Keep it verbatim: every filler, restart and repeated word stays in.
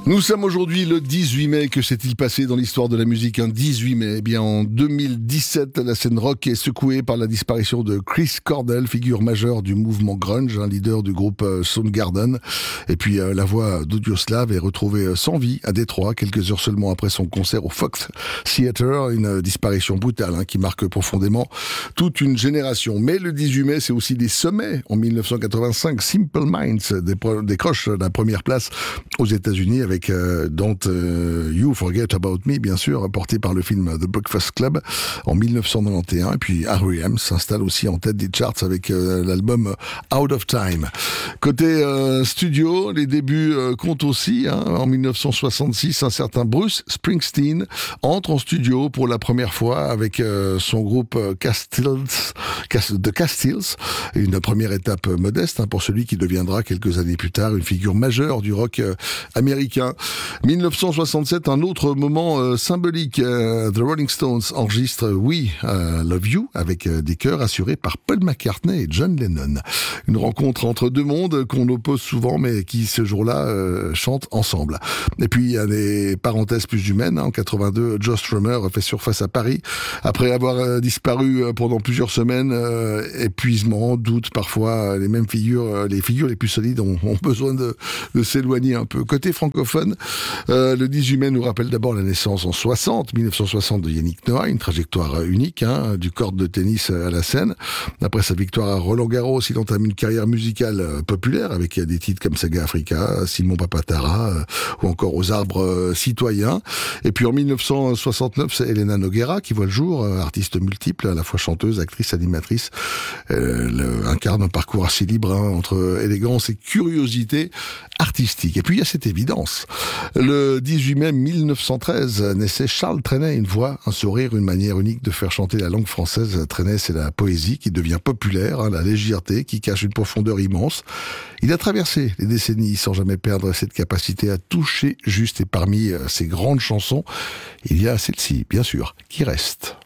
Nous sommes aujourd'hui le dix-huit mai. Que s'est-il passé dans l'histoire de la musique un dix-huit mai? Eh bien, en deux mille dix-sept, la scène rock est secouée par la disparition de Chris Cornell, figure majeure du mouvement grunge, un leader du groupe Soundgarden. Et puis, euh, la voix d'Audioslave est retrouvée sans vie à Détroit, quelques heures seulement après son concert au Fox Theater. Une disparition brutale hein, qui marque profondément toute une génération. Mais le dix-huit mai, c'est aussi des sommets. En mille neuf cent quatre-vingt-cinq, Simple Minds décroche la première place aux États-Unis avec avec euh, Don't euh, You Forget About Me, bien sûr, porté par le film The Breakfast Club en mille neuf cent quatre-vingt-onze. Et puis R E M s'installe aussi en tête des charts avec euh, l'album Out of Time. Côté euh, studio, les débuts euh, comptent aussi. Hein. En mille neuf cent soixante-six, un certain Bruce Springsteen entre en studio pour la première fois avec euh, son groupe euh, Castiles, Cast- The Castiles. Une première étape modeste hein, pour celui qui deviendra quelques années plus tard une figure majeure du rock euh, américain. mille neuf cent soixante-sept, un autre moment euh, symbolique. Euh, The Rolling Stones enregistre We uh, Love You avec euh, des chœurs assurés par Paul McCartney et John Lennon. Une rencontre entre deux mondes qu'on oppose souvent, mais qui ce jour-là euh, chantent ensemble. Et puis il y a des parenthèses plus humaines. Hein. En quatre-vingt-deux, Joe Strummer fait surface à Paris après avoir euh, disparu euh, pendant plusieurs semaines. Euh, épuisement, doute, parfois les mêmes figures, euh, les figures les plus solides ont, ont besoin de, de s'éloigner un peu. Côté francophone, Euh, le dix-huit mai nous rappelle d'abord la naissance en soixante, mille neuf cent soixante de Yannick Noah, une trajectoire unique, hein, du court de tennis à la scène. Après sa victoire à Roland-Garros, il entame une carrière musicale euh, populaire avec des titres comme Saga Africa, Simon Papatara euh, ou encore Aux arbres euh, citoyens. Et puis en mille neuf cent soixante-neuf, c'est Elena Noguera qui voit le jour, euh, artiste multiple, à la fois chanteuse, actrice, animatrice. Elle euh, incarne un parcours assez libre hein, entre élégance et curiosité artistique. Et puis il y a cette évidence. Le dix-huit mai mille neuf cent treize naissait Charles Trenet, une voix, un sourire, une manière unique de faire chanter la langue française. Trenet, c'est la poésie qui devient populaire, hein, la légèreté qui cache une profondeur immense. Il a traversé les décennies sans jamais perdre cette capacité à toucher juste, et parmi ses grandes chansons, il y a celle-ci, bien sûr, qui reste.